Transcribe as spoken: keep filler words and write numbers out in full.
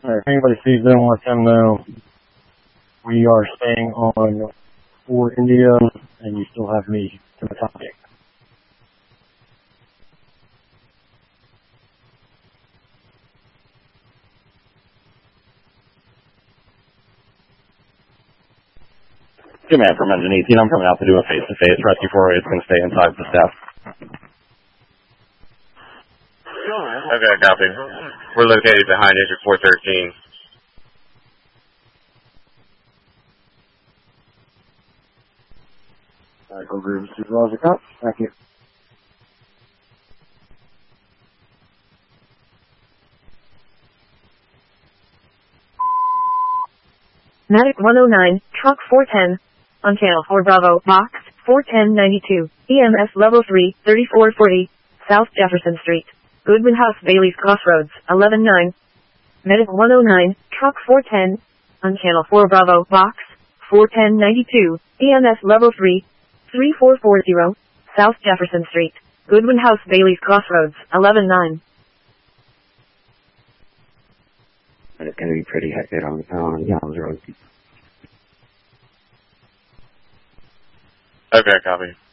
Alright, if anybody sees them, let them know we are staying on four India, and you still have me to the topic. Command from Engine eighteen, I'm coming out to do a face-to-face. Rescue four oh eight is going to stay inside the staff. Okay, copy. We're located behind Engine four thirteen. Alright, go group supervisor cut. Thank you. Medic one oh nine, Truck four ten, on Channel four Bravo, Box four ten ninety-two, E M S Level three, thirty-four forty, South Jefferson Street, Goodwin House, Bailey's Crossroads, eleven nine. Medic one oh nine, Truck four ten, on Channel four Bravo, Box four ten ninety-two, E M S Level three, thirty-four forty, South Jefferson Street, Goodwin House, Bailey's Crossroads, eleven nine. It's going to be pretty hectic on, on Yams Road. Okay, copy.